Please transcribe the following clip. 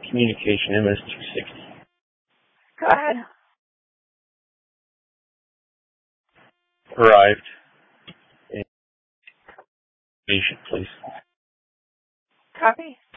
communication MS-260. Go ahead. Arrived. Patient, please. Copy.